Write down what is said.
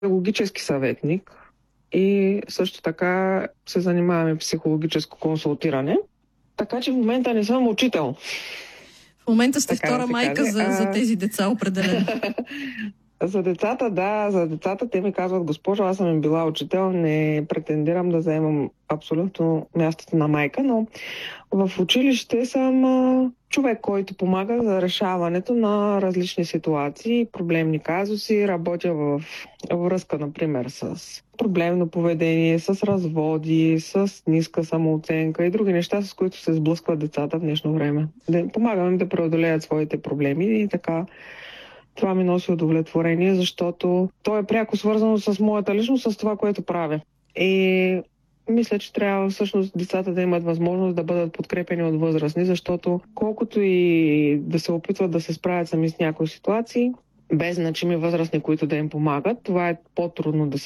педагогически съветник и също така се занимаваме психологическо консултиране. Така че в момента не съм учител. В момента сте Така втора да се майка каже. за тези деца, определено. За децата, да, за децата те ми казват: госпожо, аз съм им била учител, не претендирам да заемам абсолютно мястото на майка, но в училище съм човек, който помага за решаването на различни ситуации, проблемни казуси. Работя в връзка, например, с проблемно поведение, с разводи, с ниска самооценка и други неща, с които се сблъскват децата в днешно време. Помагам им да преодолеят своите проблеми и така. Това ми носи удовлетворение, защото то е пряко свързано с моята личност, с това, което правя. И мисля, че трябва всъщност децата да имат възможност да бъдат подкрепени от възрастни, защото колкото и да се опитват да се справят сами с някои ситуации, без значими възрастни, които да им помагат, това е по-трудно да се